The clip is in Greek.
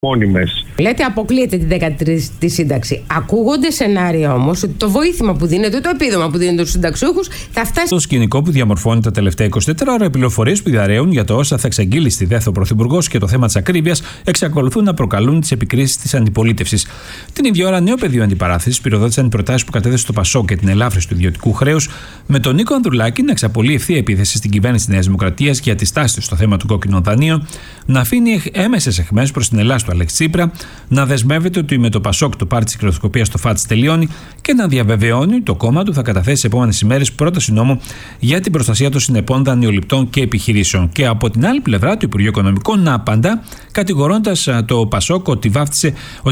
μόνιμες. Λέτε αποκλείεται την 13η σύνταξη. Ακούγονται σενάρια όμως ότι το βοήθημα που δίνεται, το επίδομα που δίνεται στους συνταξιούχους θα φτάσει. Το σκηνικό που διαμορφώνει τα τελευταία 24 ώρα, οι πληροφορίες που διαρρέουν για το όσα θα εξαγγείλει στη ΔΕΘ ο Πρωθυπουργός και το θέμα της ακρίβειας εξακολουθούν να προκαλούν τις επικρίσεις της αντιπολίτευσης. Την ίδια ώρα, νέο πεδίο αντιπαράθεσης πυροδότησαν οι προτάσεις που κατέθεσε το ΠΑΣΟΚ και την ελάφρυνση του ιδιωτικού χρέους, με τον Νίκο Ανδρουλάκη να εξαπολύει ευθεία επίθεση στην κυβέρνηση της Νέας Δημοκρατίας για τη στάση του στο θέμα του κόκκινων δανείων, να αφήνει έμεσες αιχμές προς την Ελλάδα του Αλέξη Τσίπρα, να δεσμεύεται ότι με το ΠΑΣΟΚ το πάρτι της κυκλοθεραπείας στο ΦΑΤΣ τελειώνει και να διαβεβαιώνει ότι το κόμμα του θα καταθέσει σε επόμενες ημέρες πρόταση νόμου για την προστασία των συνεπών δανειοληπτών και επιχειρήσεων. Και από την άλλη πλευρά, το Υπουργείο Οικονομικών να απαντά, κατηγορώντας το ΠΑΣΟΚ ότι βάφτισε